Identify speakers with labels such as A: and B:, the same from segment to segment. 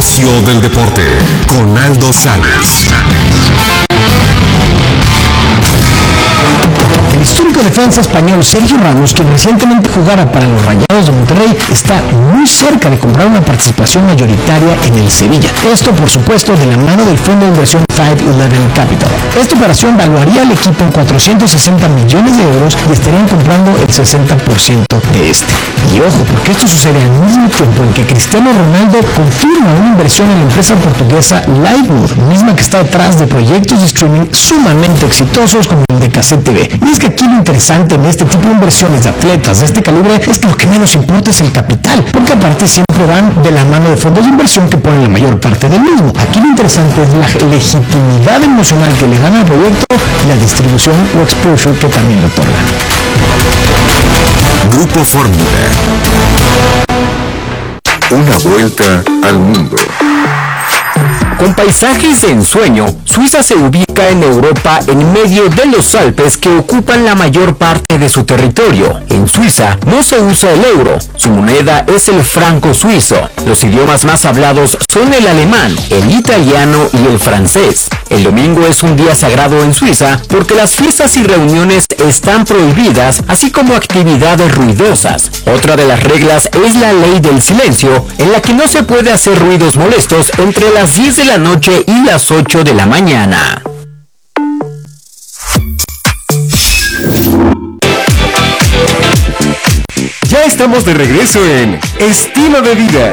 A: Espacio del Deporte con Aldo Sáenz.
B: El histórico defensa español Sergio Ramos, quien recientemente jugara para los Rayados de Monterrey, está muy cerca de comprar una participación mayoritaria en el Sevilla. Esto, por supuesto, de la mano del fondo de inversión 511 Capital. Esta operación valuaría al equipo en 460 millones de euros y estarían comprando el 60% de este. Y ojo, porque esto sucede al mismo tiempo en que Cristiano Ronaldo confirma una inversión en la empresa portuguesa Liveboot, misma que está detrás de proyectos de streaming sumamente exitosos como el de Cassette TV. Y es que aquí lo interesante en este tipo de inversiones de atletas de este calibre es que lo que menos importa es el capital, porque aparte siempre van de la mano de fondos de inversión que ponen la mayor parte del mismo. Aquí lo interesante es la legitimidad emocional que le dan al proyecto y la distribución o exposure que también le otorgan.
A: Grupo Fórmula. Una vuelta al mundo.
C: Con paisajes de ensueño, Suiza se ubica en Europa en medio de los Alpes que ocupan la mayor parte de su territorio. En Suiza no se usa el euro, su moneda es el franco suizo. Los idiomas más hablados son el alemán, el italiano y el francés. El domingo es un día sagrado en Suiza porque las fiestas y reuniones están prohibidas, así como actividades ruidosas. Otra de las reglas es la ley del silencio, en la que no se puede hacer ruidos molestos entre las 10 de la noche y las 8 de la mañana.
D: Ya estamos de regreso en Estilo de Vida.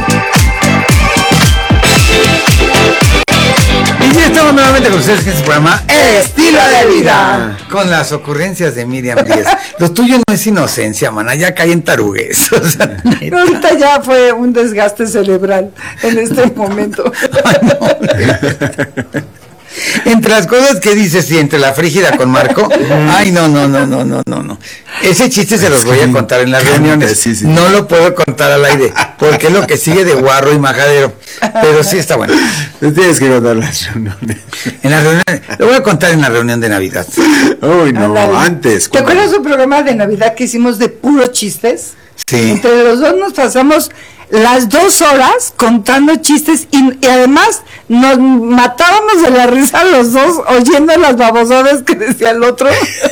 E: Y ya estamos nuevamente con ustedes en este programa Estilo de Vida, con las ocurrencias de Miriam Díaz. Lo tuyo no es inocencia, mana, ya cae en tarugues. O sea,
F: ahorita ya fue un desgaste cerebral en este momento.
E: Ay, no. Entre las cosas que dices y entre la frígida con Marco, ay, no. Ese chiste se los voy a contar en las reuniones.
D: Sí.
E: No lo puedo contar al aire, porque es lo que sigue de guarro y majadero. Pero sí está bueno.
D: Tienes que contar las reuniones.
E: En las reuniones, lo voy a contar en la reunión de Navidad.
D: Uy, no,
F: Ándale.
D: antes.
F: ¿Te acuerdas de un programa de Navidad que hicimos de puros chistes?
E: Sí.
F: Entre los dos nos pasamos las 2 horas contando chistes y además nos matábamos de la risa los dos oyendo las babosadas que decía el otro.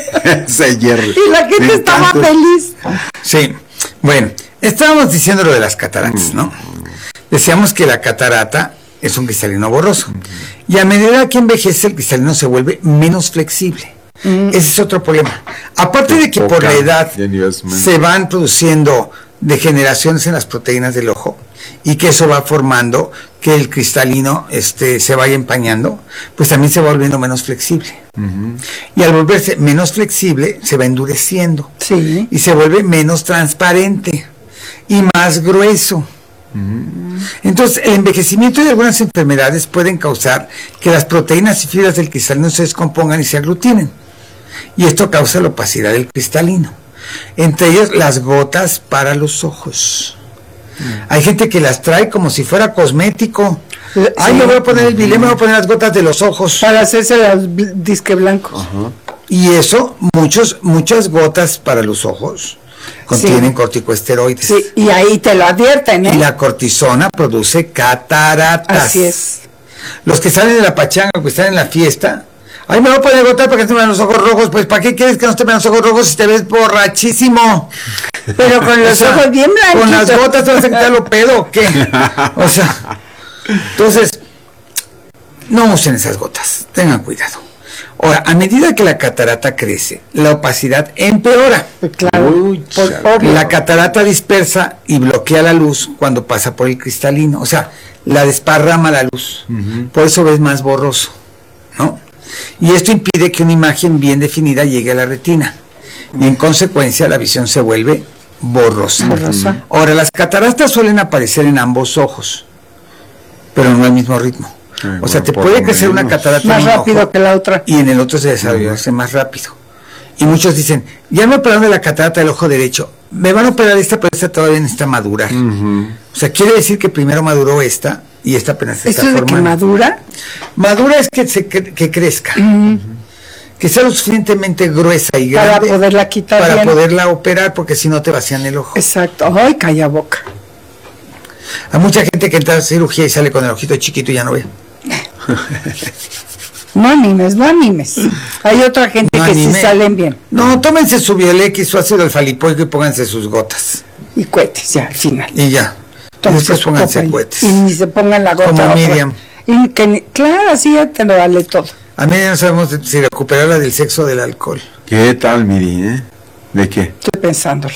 F: Y la gente estaba feliz.
E: Sí, bueno, estábamos diciendo lo de las cataratas, ¿no? Decíamos que la catarata es un cristalino borroso. Y a medida que envejece, el cristalino se vuelve menos flexible. Ese es otro problema. Aparte de que por la edad se van produciendo degeneraciones en las proteínas del ojo y que eso va formando que el cristalino se vaya empañando, pues también se va volviendo menos flexible. Y al volverse menos flexible, se va endureciendo.
F: Sí.
E: Y se vuelve menos transparente y más grueso. Entonces, el envejecimiento de algunas enfermedades pueden causar que las proteínas y fibras del cristalino se descompongan y se aglutinen. Y esto causa la opacidad del cristalino. Entre ellas, las gotas para los ojos. Hay gente que las trae como si fuera cosmético. Ay, me voy a poner el bilé, me voy a poner las gotas de los ojos.
F: Para hacerse los disque blancos.
E: Y eso, muchas gotas para los ojos contienen corticosteroides.
F: Sí, y ahí te lo advierten, ¿eh?
E: Y la cortisona produce cataratas.
F: Así es.
E: Los que salen de la pachanga, que están en la fiesta, ay, me voy a poner gotas para que no te vean los ojos rojos. Pues, ¿para qué quieres que no te vean los ojos rojos si te ves borrachísimo?
F: Pero con los ojos bien blanquitos.
E: Con las gotas te vas a quitar lo pedo, ¿o qué? O sea, entonces, no usen esas gotas, tengan cuidado. Ahora, a medida que la catarata crece, la opacidad empeora.
F: Claro.
E: La catarata dispersa y bloquea la luz cuando pasa por el cristalino, o sea, la desparrama la luz. Por eso ves más borroso, ¿no? Y esto impide que una imagen bien definida llegue a la retina. Y en consecuencia la visión se vuelve borrosa. Ahora, las cataratas suelen aparecer en ambos ojos, pero no al mismo ritmo. O sea, te puede crecer una catarata
F: más
E: en un
F: rápido
E: ojo
F: que la otra.
E: y en el otro se desarrolla más rápido. Y muchos dicen, ya me operaron de la catarata del ojo derecho, me van a operar esta, pero esta todavía necesita madurar. O sea, quiere decir que primero maduró esta y esta apenas se está
F: ¿Esto es de
E: formando.
F: que madura?
E: Madura es que crezca. Que sea lo suficientemente gruesa y grande
F: Para poderla quitar
E: para
F: bien.
E: poderla operar, porque si no te vacían el ojo.
F: Exacto. Ay, calla boca.
E: Hay mucha gente que entra a cirugía y sale con el ojito chiquito y ya no ve.
F: No animes. Hay otra gente
E: No
F: que
E: anime.
F: sí salen bien.
E: No, tómense su Biolex, su ácido alfa-lipoico y pónganse sus gotas.
F: Y cohetes, ya, al final.
E: Y ya. Y
F: Tómense
E: después
F: su
E: pónganse
F: copa y-
E: cohetes.
F: Y ni se pongan la gota.
E: Como
F: otra.
E: Miriam.
F: Y claro, así ya te lo vale todo.
E: A mí ya no sabemos si recuperarla del sexo o del alcohol.
G: ¿Qué tal, Miri? ¿De qué?
F: Estoy pensándolo.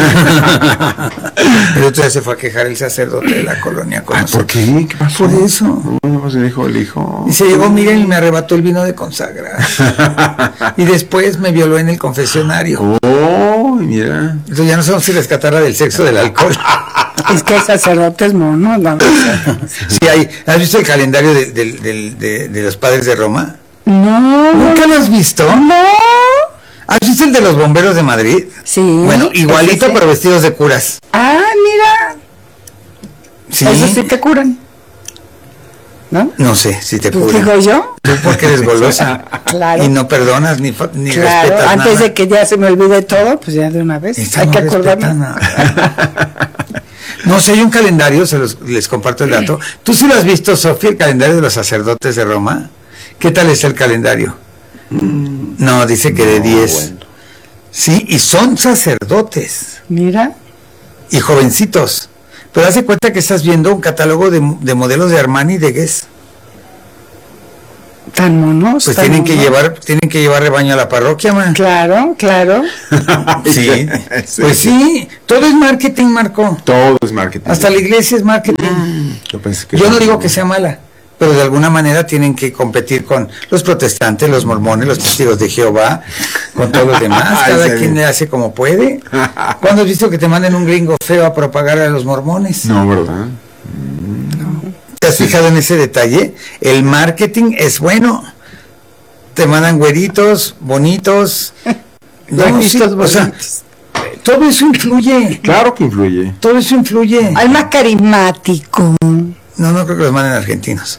E: El otro día se fue a quejar el sacerdote de la colonia con
G: ¿Por
E: nosotros.
G: qué? ¿Qué pasó?
E: Por eso.
G: No, pues el hijo.
E: Y se llegó, miren, y me arrebató el vino de consagrar. Y después me violó en el confesionario.
G: Oh, mira.
E: Entonces ya no sabemos si rescatarla del sexo o del alcohol.
F: Es que el sacerdote es mono, no.
E: Sí, ¿has visto el calendario de los padres de Roma?
F: No.
E: ¿Nunca lo has visto?
F: No.
E: ¿Has visto el de los bomberos de Madrid?
F: Sí.
E: Bueno, igualito,
F: Ese.
E: pero vestidos de curas.
F: Ah, mira.
E: Sí.
F: Eso sí te curan. ¿No?
E: No sé si te
F: Pues
E: curan.
F: digo yo.
E: Tú porque eres golosa.
F: Claro.
E: Y no perdonas ni
F: Claro,
E: respetas
F: antes
E: nada.
F: de que ya se me olvide todo, pues ya de una vez.
E: Esta
F: Hay
E: no
F: que
E: respeta
F: acordarme.
E: nada. No sé, hay un calendario, les comparto el dato. ¿Tú sí lo has visto, Sofía, el calendario de los sacerdotes de Roma? ¿Qué tal es el calendario? No, dice que de 10.
G: Bueno.
E: Sí, y son sacerdotes
F: Mira.
E: y jovencitos. Pero haz de cuenta que estás viendo un catálogo de modelos de Armani y de Guess.
F: Tan monos.
E: Pues
F: tan
E: tienen que
F: monos.
E: llevar rebaño a la parroquia, man.
F: Claro, claro.
E: Sí, pues sí, todo es marketing, Marco.
G: Todo es marketing.
E: Hasta la iglesia es marketing.
G: Yo pensé que
E: Yo no digo que sea mala, pero de alguna manera tienen que competir con los protestantes, los mormones, los testigos de Jehová, con todos los demás.
G: Ay,
E: Cada
G: sí.
E: quien le hace como puede. ¿Cuándo has visto que te manden un gringo feo a propagar a los mormones?
G: No, ¿verdad?
E: ¿Te has fijado en ese detalle? El marketing es bueno. Te mandan güeritos, bonitos.
F: Güeritos
E: o sea,
F: bonitos.
E: todo eso influye.
G: Claro que influye.
E: Todo eso influye.
F: Al más carismático.
E: No creo que los manden argentinos.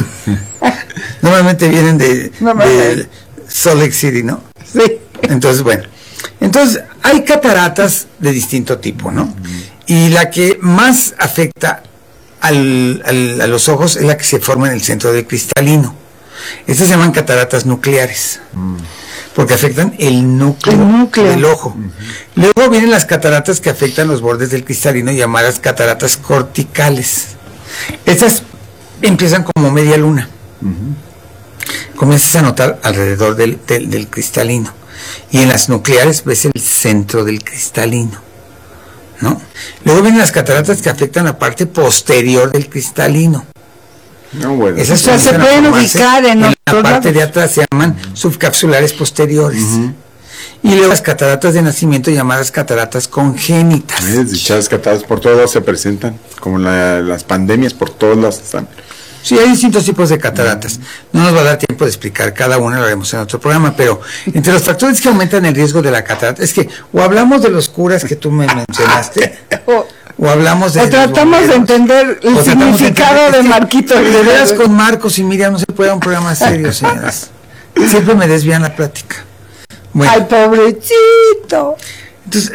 E: Normalmente vienen de Salt Lake City, ¿no?
F: Sí.
E: Entonces, bueno. Entonces, hay cataratas de distinto tipo, ¿no? Y la que más afecta a los ojos es la que se forma en el centro del cristalino. Estas se llaman cataratas nucleares. Porque afectan el núcleo del ojo. Luego vienen las cataratas que afectan los bordes del cristalino, llamadas cataratas corticales. Estas empiezan como media luna. Comienzas a notar alrededor del cristalino. Y en las nucleares ves el centro del cristalino, ¿no? Luego vienen las cataratas que afectan la parte posterior del cristalino.
G: No, bueno.
E: Esas
F: O sea, se
E: comienzan a
F: pueden
E: formarse
F: ubicar en
E: la
F: otros
E: parte de
F: lados.
E: atrás, se llaman subcapsulares posteriores. Y luego las cataratas de nacimiento llamadas cataratas congénitas.
G: Dichas cataratas por todos lados se presentan, como las pandemias por todos lados están.
E: Sí, hay distintos tipos de cataratas. No nos va a dar tiempo de explicar cada una, lo haremos en otro programa, pero entre los factores que aumentan el riesgo de la catarata, es que o hablamos de los curas que tú me mencionaste, o hablamos de...
F: O tratamos de entender el
E: o tratamos
F: significado
E: entender-
F: de
E: es que,
F: Marquito.
E: De veras con Marcos y Miriam no se puede dar un programa serio, señoras. Siempre me desvían la plática. Bueno,
F: Ay, pobrecito.
E: entonces,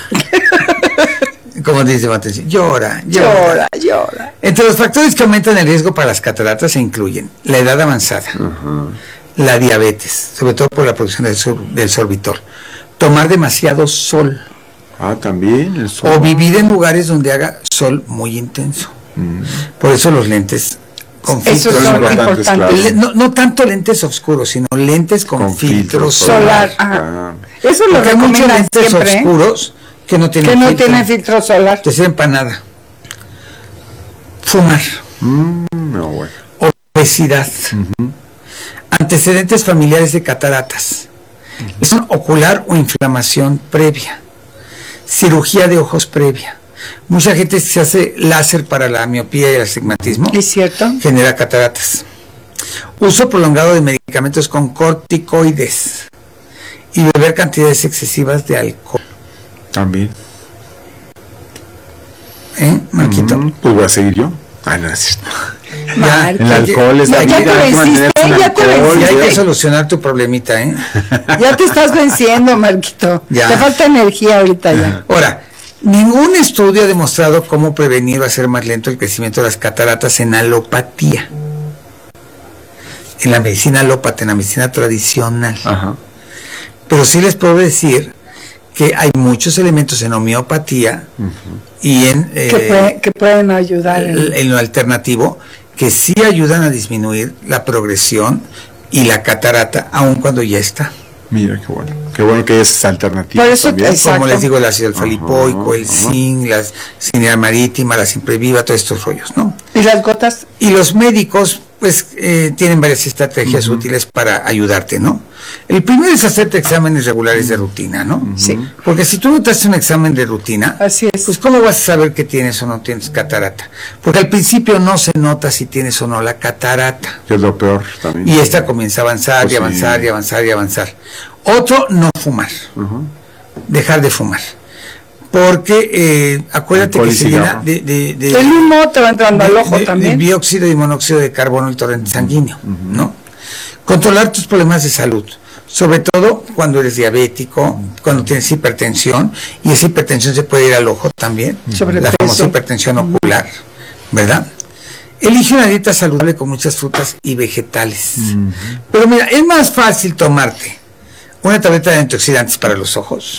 E: como dice Mateus, llora.
F: Llora.
E: Entre los factores que aumentan el riesgo para las cataratas se incluyen la edad avanzada, la diabetes, sobre todo por la producción del sorbitol, tomar demasiado sol
G: Ah, también el sol.
E: o vivir en lugares donde haga sol muy intenso. Por eso los lentes con
F: Eso
E: filtros.
F: es
G: Son
F: lo
G: importantes,
F: importante.
G: claro.
E: No tanto lentes oscuros, sino lentes con filtro
F: solar.
E: solar.
F: Ajá. Eso lo
E: Porque hay muchos
F: recomiendan
E: lentes
F: siempre, ¿eh?
E: oscuros que no tienen
F: Que no
E: filtro.
F: tiene filtro solar.
E: Te sirven para nada. Fumar.
G: No, bueno.
E: Obesidad. Antecedentes familiares de cataratas. Lesión ocular o inflamación previa. Cirugía de ojos previa. Mucha gente se hace láser para la miopía y el astigmatismo.
F: ¿Es cierto?
E: Genera cataratas. Uso prolongado de medicamentos con corticoides. Y beber cantidades excesivas de alcohol.
G: También.
E: Marquito?
G: Pues voy a seguir yo. Ah, no, es cierto.
E: Ya,
G: El alcohol es la
F: ya
G: vida,
F: te
G: hay que
F: venciste,
G: mantenerse sin
F: ya te
G: alcohol,
E: ya hay
F: venciste.
E: que solucionar tu problemita, ¿eh?
F: Ya te estás venciendo, Marquito.
E: Ya.
F: Te falta energía ahorita ya.
E: Ahora, Ningún estudio ha demostrado cómo prevenir o hacer más lento el crecimiento de las cataratas en alopatía. En la medicina alópata, en la medicina tradicional.
G: Ajá.
E: Pero sí les puedo decir que hay muchos elementos en homeopatía y en
F: que pueden ayudar
E: en lo alternativo que sí ayudan a disminuir la progresión y la catarata, aun cuando ya está.
G: Mira, qué bueno que es alternativa.
F: Por eso,
G: también.
E: Como les digo, el ácido alfa-lipoico, el zinc, la cineal marítima, la siempre viva, todos estos rollos, ¿no?
F: ¿Y las gotas?
E: Y los médicos, pues, tienen varias estrategias útiles para ayudarte, ¿no? El primero es hacerte exámenes regulares de rutina, ¿no?
F: Sí.
E: Porque si tú no te haces un examen de rutina,
F: Así es.
E: pues ¿cómo vas a saber que tienes o no tienes catarata? Porque al principio no se nota si tienes o no la catarata.
G: Que es lo peor también.
E: Y esta comienza a avanzar,
G: Pues
E: y avanzar,
G: sí.
E: y avanzar, y avanzar. Otro, no fumar. Dejar de fumar. Porque acuérdate
G: Alcohol
E: que
G: y
E: se llena
G: cigarro.
E: de
F: El humo te va entrando al ojo
E: de
F: también.
E: dióxido y monóxido de carbono, el torrente sanguíneo, ¿no? Controlar tus problemas de salud, sobre todo cuando eres diabético, cuando tienes hipertensión, y esa hipertensión se puede ir al ojo también,
F: Sobrepeso.
E: la famosa hipertensión ocular, ¿verdad? Elige una dieta saludable con muchas frutas y vegetales. Pero mira, es más fácil tomarte una tableta de antioxidantes para los ojos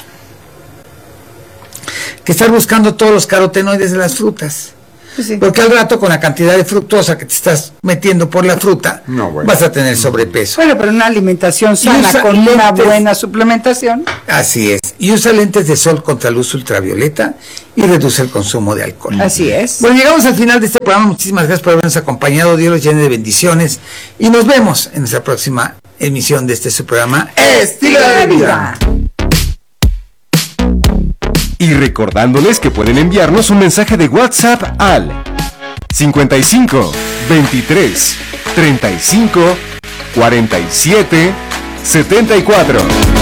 E: que estar buscando todos los carotenoides de las frutas.
F: Pues sí.
E: Porque al rato, con la cantidad de fructosa que te estás metiendo por la fruta,
G: No, bueno.
E: vas a tener sobrepeso.
F: Bueno, pero una alimentación sana
E: usa
F: con una
E: lentes.
F: buena suplementación.
E: Así es. Y usa lentes de sol contra luz ultravioleta y reduce el consumo de alcohol.
F: Así es.
E: Bueno, llegamos al final de este programa. Muchísimas gracias por habernos acompañado. Dios los llene de bendiciones. Y nos vemos en nuestra próxima emisión de su programa Estilo de Vida.
D: Y recordándoles que pueden enviarnos un mensaje de WhatsApp al 55 23 35 47 74.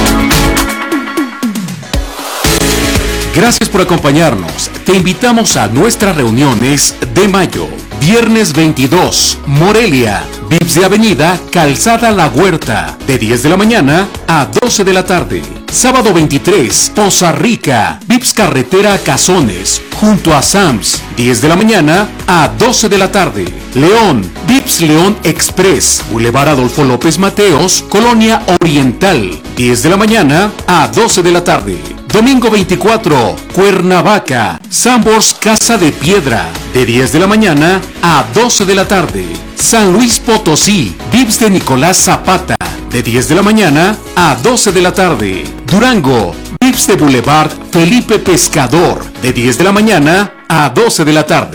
D: Gracias por acompañarnos. Te invitamos a nuestras reuniones de mayo. Viernes 22, Morelia, VIPS de Avenida, Calzada La Huerta, de 10 de la mañana a 12 de la tarde. Sábado 23, Poza Rica, VIPS Carretera Cazones, junto a Sams, 10 de la mañana a 12 de la tarde. León, VIPS León Express, Boulevard Adolfo López Mateos, Colonia Oriental, 10 de la mañana a 12 de la tarde. Domingo 24, Cuernavaca, Sambors Casa de Piedra, de 10 de la mañana a 12 de la tarde. San Luis Potosí, VIPS de Nicolás Zapata, de 10 de la mañana a 12 de la tarde. Durango, VIPS de Boulevard Felipe Pescador, de 10 de la mañana a 12 de la tarde.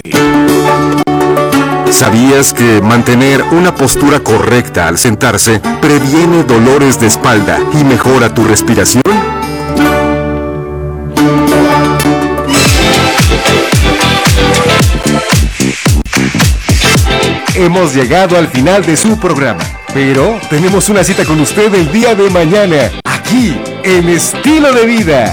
A: ¿Sabías que mantener una postura correcta al sentarse previene dolores de espalda y mejora tu respiración?
D: Hemos llegado al final de su programa, pero tenemos una cita con usted el día de mañana, aquí en Estilo de Vida.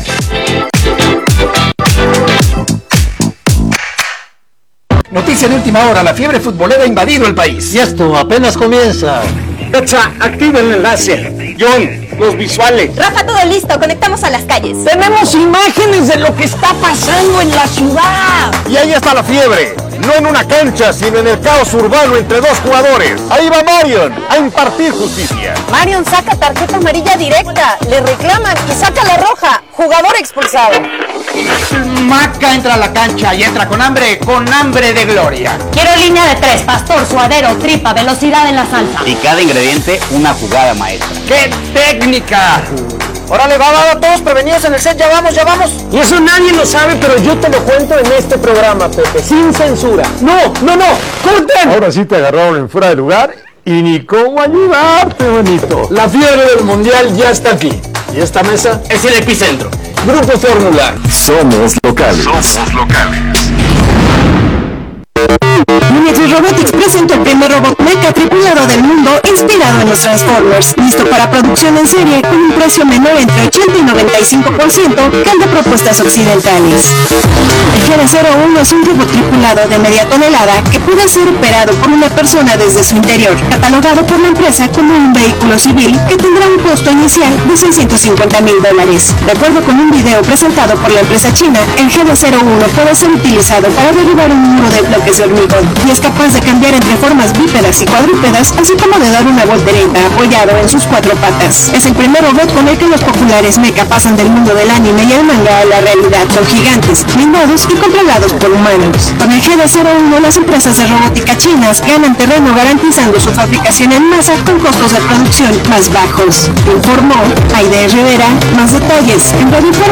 B: Noticia de última hora, la fiebre futbolera ha invadido el país.
H: Y esto apenas comienza.
B: Activa el enlace. John, los visuales.
I: Rafa, todo listo, conectamos a las calles.
B: Tenemos imágenes de lo que está pasando en la ciudad.
H: Y ahí está la fiebre. No en una cancha, sino en el caos urbano entre dos jugadores. Ahí va Marion a impartir justicia.
I: Marion saca tarjeta amarilla directa, le reclaman y saca la roja. Jugador expulsado.
B: Maca entra a la cancha y entra con hambre de gloria.
I: Quiero línea de 3, pastor, suadero, tripa, velocidad en la salsa.
J: Y cada ingrediente una jugada maestra.
B: ¡Qué técnica!
H: Órale, va, todos prevenidos en el set, ya vamos.
B: Y eso nadie lo sabe, pero yo te lo cuento en este programa, Pepe, sin censura. No, corten.
H: Ahora sí te agarraron en fuera de lugar y ni cómo ayudarte, bonito.
B: La fiebre del mundial ya está aquí.
H: Y esta mesa
J: Es el epicentro.
B: Grupo Fórmula.
A: Somos locales.
I: Miniature Robotics presentó el primer robot mecha tripulado del mundo inspirado
K: buenos Transformers, listo para producción en serie con un precio menor entre 80 y 95% que el de propuestas occidentales. El GD-01 es un robot tripulado de media tonelada que puede ser operado por una persona desde su interior, catalogado por la empresa como un vehículo civil que tendrá un costo inicial de $650,000. De acuerdo con un video presentado por la empresa china, el GD-01 puede ser utilizado para derribar un muro de bloques de hormigón y es capaz de cambiar entre formas bípedas y cuadrúpedas, así como de dar una voltereta apoyado en sus 4 patas. Es el primer robot con el que los populares mecha pasan del mundo del anime y el manga a la realidad. Son gigantes, blindados y controlados por humanos. Con el GD-01 las empresas de robótica chinas ganan terreno garantizando su fabricación en masa con costos de producción más bajos. Informó Aide Rivera. Más detalles en radioinforma.mx.